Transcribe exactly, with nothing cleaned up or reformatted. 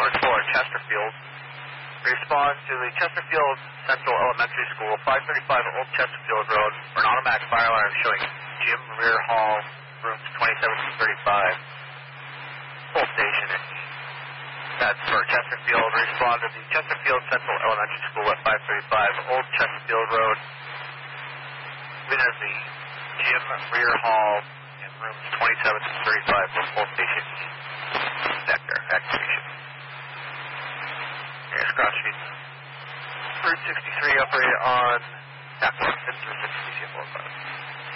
Force four, Chesterfield. Respond to the Chesterfield Central Elementary School, five thirty-five Old Chesterfield Road, for an automatic fire alarm showing gym rear hall, rooms twenty-seven to thirty-five. Full station. That's for Chesterfield. Respond to the Chesterfield Central Elementary School at five thirty-five Old Chesterfield Road. Within the gym rear hall and rooms twenty-seven to thirty-five for full station sector activation. Here's cross street. Route sixty-three operated on Act one, Fifth Street, Boulevard.